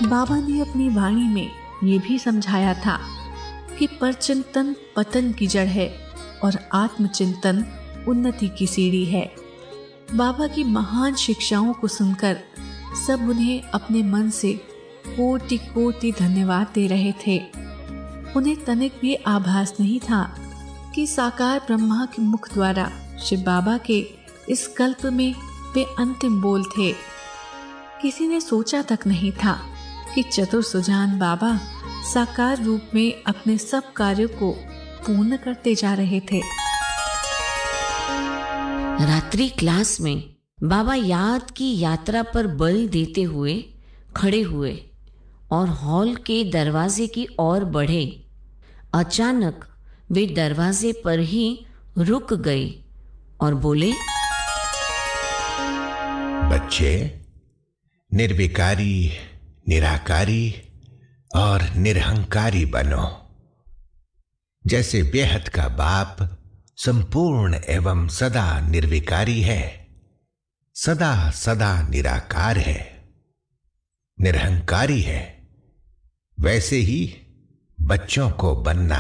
बाबा ने अपनी वाणी में ये भी समझाया था कि परचिंतन पतन की जड़ है और आत्मचिंतन उन्नति की सीढ़ी है। बाबा की महान शिक्षाओं को सुनकर सब उन्हें अपने मन से कोटि कोटि धन्यवाद दे रहे थे। उन्हें तनिक भी आभास नहीं था कि साकार ब्रह्मा के मुख द्वारा शिव बाबा के इस कल्प में वे अंतिम बोल थे। किसी ने सोचा तक नहीं था कि चतुर सुजान बाबा साकार रूप में अपने सब कार्यों को पूर्ण करते जा रहे थे। रात्रि क्लास में बाबा याद की यात्रा पर बल देते हुए खड़े हुए और हॉल के दरवाजे की ओर बढ़े। अचानक वे दरवाजे पर ही रुक गए और बोले, बच्चे, निर्विकारी, निराकारी और निरहंकारी बनो। जैसे बेहद का बाप संपूर्ण एवं सदा निर्विकारी है, सदा सदा निराकार है, निरहंकारी है, वैसे ही बच्चों को बनना